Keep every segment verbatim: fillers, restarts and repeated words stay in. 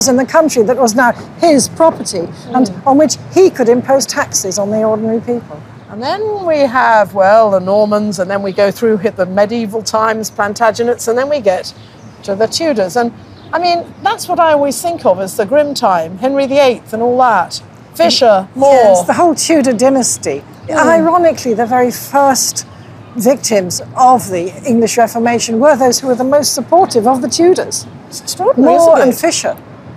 in the country that was now his property mm. and on which he could impose taxes on the ordinary people. And then we have, well, the Normans, and then we go through hit the medieval times, Plantagenets, and then we get to the Tudors. And I mean, that's what I always think of as the grim time, Henry the Eighth and all that. Fisher, More. Yes, the whole Tudor dynasty. Mm. Ironically, the very first victims of the English Reformation were those who were the most supportive of the Tudors. It's extraordinary, More isn't it? and Fisher.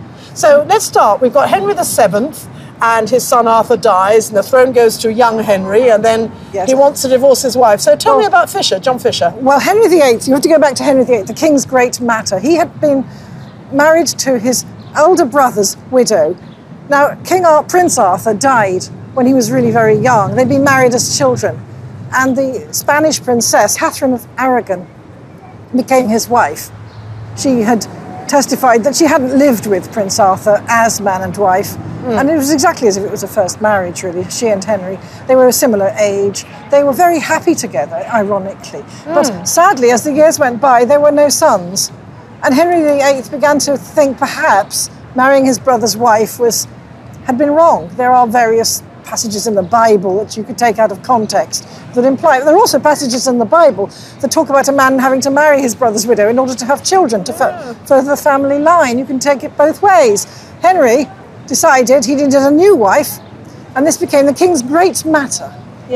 So let's start. We've got Henry the Seventh, and his son Arthur dies, and the throne goes to young Henry, and then yes. he wants to divorce his wife. So tell well, me about Fisher, John Fisher. Well, Henry the Eighth, you have to go back to Henry the Eighth, the king's great matter. He had been married to his older brother's widow. Now, King Ar- Prince Arthur died when he was really very young. They'd been married as children. And the Spanish princess, Catherine of Aragon, became his wife. She had testified that she hadn't lived with Prince Arthur as man and wife. Mm. And it was exactly as if it was a first marriage, really, she and Henry. They were a similar age. They were very happy together, ironically. Mm. But sadly, as the years went by, there were no sons. And Henry the Eighth began to think perhaps marrying his brother's wife was had been wrong. There are various passages in the Bible that you could take out of context that imply... There are also passages in the Bible that talk about a man having to marry his brother's widow in order to have children, to yeah. further the family line. You can take it both ways. Henry decided he needed a new wife, and this became the king's great matter.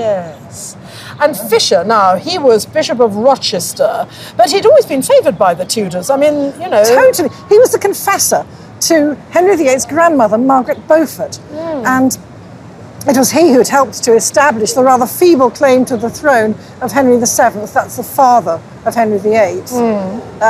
Yes. And Fisher, now, he was Bishop of Rochester, but he'd always been favoured by the Tudors. I mean, you know... Totally. He was the confessor to Henry the Eighth's grandmother, Margaret Beaufort. Mm. And it was he who'd helped to establish the rather feeble claim to the throne of Henry the Seventh. That's the father of Henry the Eighth. Mm.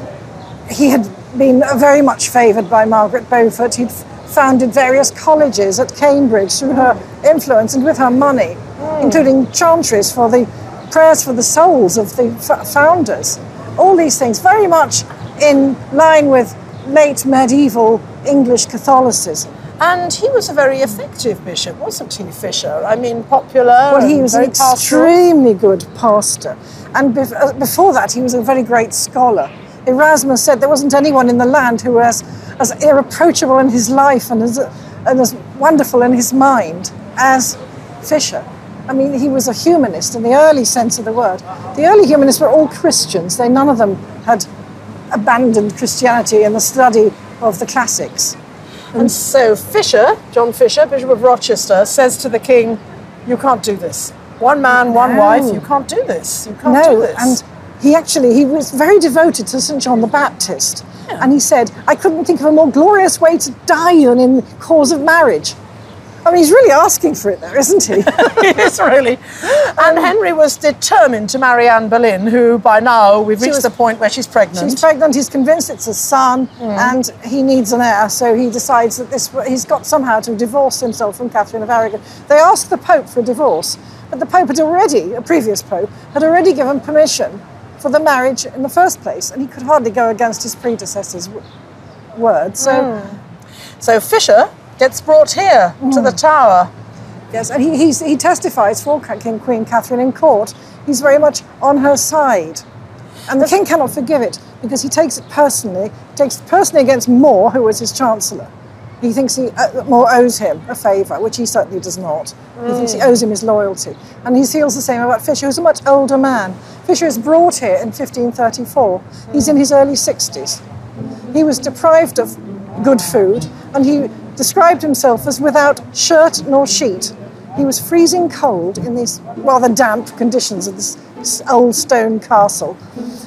Um, he had been very much favoured by Margaret Beaufort. He'd founded various colleges at Cambridge through her influence and with her money, mm. including chantries for the prayers for the souls of the f- founders. All these things very much in line with late medieval English Catholicism. And he was a very effective bishop, wasn't he, Fisher? I mean, popular. Well, he was an pastoral. extremely good pastor. And bef- uh, before that, he was a very great scholar. Erasmus said there wasn't anyone in the land who was as irreproachable in his life and as, and as wonderful in his mind as Fisher. I mean, he was a humanist in the early sense of the word. The early humanists were all Christians. They, none of them had abandoned Christianity in the study of the classics. And so Fisher, John Fisher, Bishop of Rochester, says to the king, you can't do this. One man, one no. wife, you can't do this. You can't no. do this. And he actually, he was very devoted to Saint John the Baptist. Yeah. And he said, I couldn't think of a more glorious way to die than in the cause of marriage. I mean, he's really asking for it there, isn't he? He is, really. And Henry was determined to marry Anne Boleyn, who by now we've reached was, the point where she's pregnant. She's pregnant, he's convinced it's a son, mm. and he needs an heir, so he decides that this he's got somehow to divorce himself from Catherine of Aragon. They asked the Pope for a divorce, but the Pope had already, a previous Pope, had already given permission for the marriage in the first place, and he could hardly go against his predecessor's w- word. So, mm. so Fisher gets brought here mm. to the Tower. Yes, and he he's, he testifies for King Queen Catherine in court. He's very much on her side. And the king cannot forgive it because he takes it personally, takes it personally against More, who was his chancellor. He thinks he uh, More owes him a favour, which he certainly does not. Mm. He thinks he owes him his loyalty. And he feels the same about Fisher, who's a much older man. Fisher is brought here in fifteen thirty-four. Mm. He's in his early sixties. He was deprived of good food, and he described himself as without shirt nor sheet. He was freezing cold in these rather damp conditions of this, this old stone castle.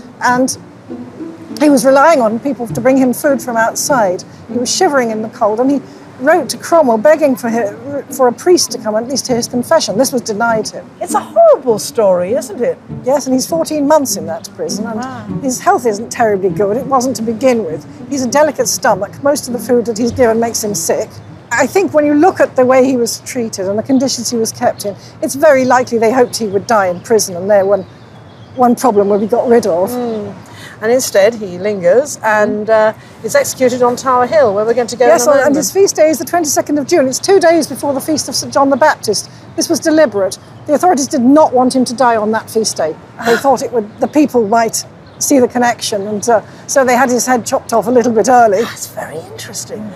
And he was relying on people to bring him food from outside. He was shivering in the cold, and he wrote to Cromwell begging for him, for a priest to come and at least hear his confession. This was denied him. It's a horrible story, isn't it? Yes, and he's fourteen months in that prison, and wow. his health isn't terribly good. It wasn't to begin with. He's a delicate stomach. Most of the food that he's given makes him sick. I think when you look at the way he was treated and the conditions he was kept in, it's very likely they hoped he would die in prison, and there one, one problem would be got rid of. Mm. And instead, he lingers and uh, is executed on Tower Hill, where we're going to go yes, in a moment. And his feast day is the twenty-second of June. It's two days before the feast of Saint John the Baptist. This was deliberate. The authorities did not want him to die on that feast day. They thought it would, the people might see the connection. And uh, so they had his head chopped off a little bit early. That's very interesting.